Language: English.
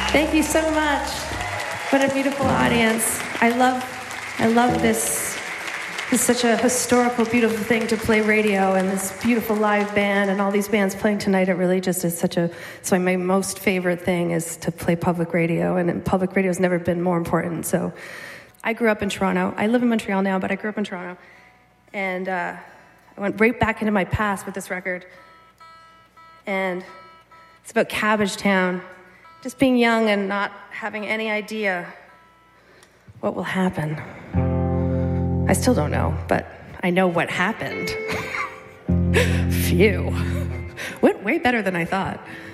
Thank you so much. What a beautiful audience. I love this. It's such a historical, beautiful thing to play radio, and this beautiful live band and all these bands playing tonight. It really just is so my most favorite thing is to play public radio, and public radio has never been more important. So I grew up in Toronto. I live in Montreal now, but I grew up in Toronto. And I went right back into my past with this record. And it's about Cabbagetown, just being young and not having any idea what will happen. I still don't know, but I know what happened. Phew. Went way better than I thought.